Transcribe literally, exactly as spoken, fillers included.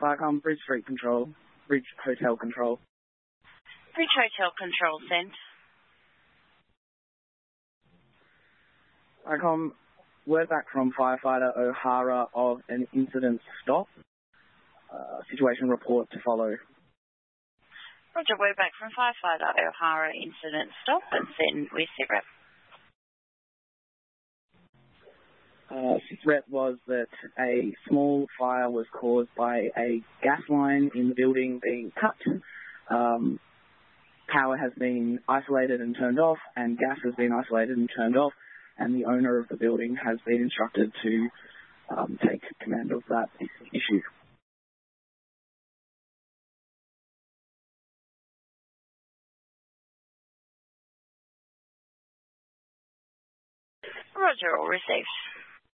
Firecom, Bridge Street Control, Bridge Hotel Control. Bridge Hotel Control, send. Firecom, word back from firefighter O'Hara of an incident stop. Uh, situation report to follow. Roger, word back from firefighter O'Hara, incident stop, and send with SITREP. Uh, SITREP was that a small fire was caused by a gas line in the building being cut. Um, power has been isolated and turned off, and gas has been isolated and turned off, and the owner of the building has been instructed to um, take command of that issue. Roger, all received.